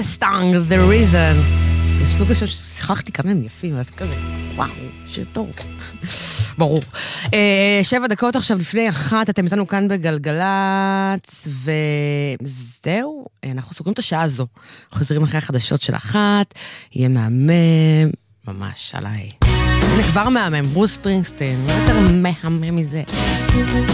Mustang, The Reason. יש סוג ששיחקתי כמה הם יפים, אז כזה, וואו, שיר טוב. ברור. 7 דקות עכשיו לפני 1, אתם איתנו כאן בגלגלץ, וזהו, אנחנו סוגרים את השעה הזו. חוזרים אחרי החדשות של 1, יהיה מהמם, ממש עליי. הנה כבר מהמם, ברוס ספרינגסטין, לא יותר מהמם מזה.